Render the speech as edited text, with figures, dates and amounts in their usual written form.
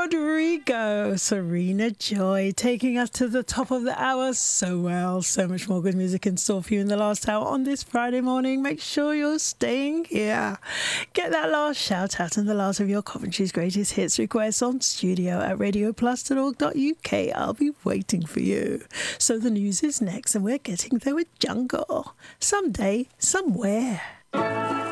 Rodrigo, Serena Joy, taking us to the top of the hour so well. So much more good music in store for you in the last hour on this Friday morning. Make sure you're staying here. Get that last shout out and the last of your Coventry's greatest hits requests on studio@radioplus.org.uk. I'll be waiting for you. So the news is next and we're getting there with Jungle. Someday, somewhere.